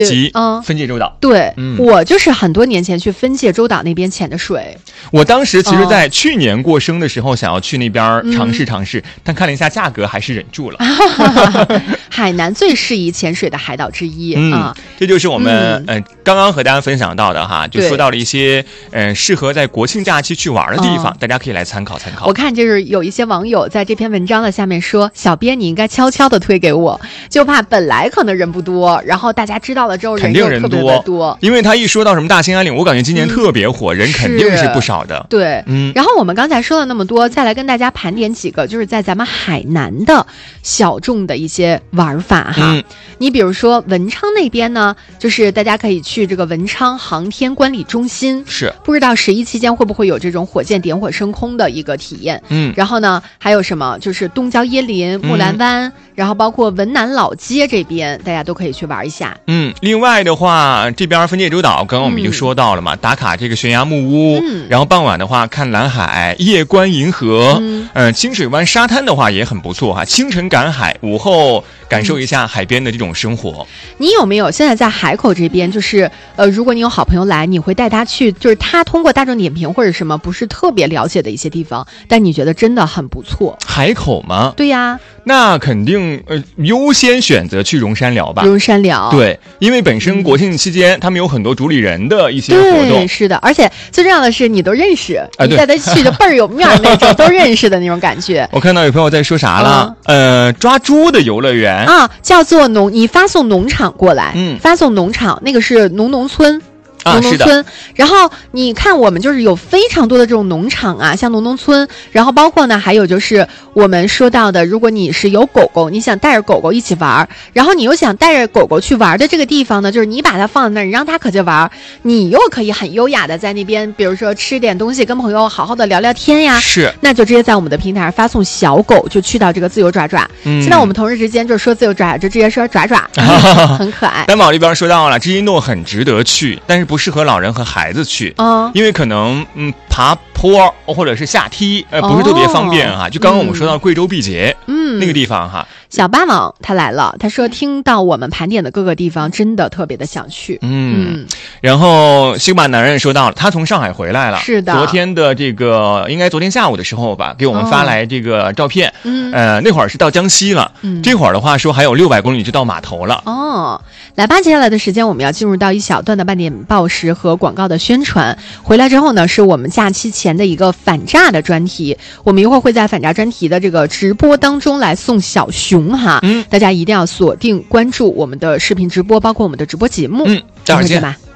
及分界洲岛。 对，我就是很多年前去分界洲岛那边潜的水。 我当时其实在去年过生的时候想要去那边尝试尝试，但看了一下价格还是忍住了。 海南最适宜潜水的海岛之一啊， 这就是我们刚刚和大家分享到的哈，就说到了一些适合在国庆假期去玩的地方，大家可以来参考参考。 我看就是有一些网友在这篇文章的下面说，小编你应该悄悄的推给我，就怕本来可能人不多，然后大家知道了之后肯定人多， 因为他一说到什么大兴安岭，我感觉今年特别火，人肯定是不少的。 对，然后我们刚才说了那么多，再来跟大家盘点几个就是在咱们海南的小众的一些玩法哈。你比如说文昌那边呢，就是大家可以去这个文昌航天观礼中心， 是不知道11期间会不会有这种火箭点火升空的一个体验。然后呢还有什么就是东郊椰林、木兰湾，然后包括文南老街这边大家都可以去玩一下。 另外的话这边分界洲岛刚刚我们已经说到了嘛，打卡这个悬崖木屋，然后傍晚的话看蓝海，夜观银河，清水湾沙滩的话也很不错哈，清晨赶海，午后感受一下海边的这种生活。 你有没有现在在海口这边，就是如果你有好朋友来，你会带他去，就是他通过大众点评或者什么不是特别了解的一些地方，但你觉得真的很不错。 海口吗？ 对呀， 那肯定优先选择去荣山寮吧。 荣山寮， 对，因为本身国庆期间他们有很多主理人的一些活动。 对，是的，而且最重要的是你都认识，你带他去就倍儿有面那种，都认识的那种感觉。 我看到有朋友在说啥了，抓猪的游乐园啊，叫做你发送农场过来，发送农场，那个是农村。农村，然后你看我们就是有非常多的这种农场啊，像农村，然后包括呢还有就是我们说到的，如果你是有狗狗，你想带着狗狗一起玩，然后你又想带着狗狗去玩的这个地方呢，就是你把它放在那儿，你让它可劲玩，你又可以很优雅的在那边，比如说吃点东西，跟朋友好好的聊聊天呀， 是， 那就直接在我们的平台上发送小狗，就去到这个自由爪爪。现在我们同事之间就说自由爪，就直接说爪爪，很可爱。 担保这边说到了，知音洞很值得去，但是不适合老人和孩子去，因为可能爬坡或者是下梯，不是特别方便哈。就刚刚我们说到贵州毕节，那个地方哈。 小霸王他来了，他说听到我们盘点的各个地方，真的特别的想去。 然后西马男人说到了，他从上海回来了， 是的， 昨天的这个应该昨天下午的时候吧，给我们发来这个照片。那会儿是到江西了，这会儿的话说还有600公里就到码头了。 来吧，接下来的时间我们要进入到一小段的半点报时和广告的宣传。回来之后呢，是我们假期前的一个反诈的专题，我们一会儿会在反诈专题的这个直播当中来送小熊哈，大家一定要锁定关注我们的视频直播，包括我们的直播节目。 待会儿见吧。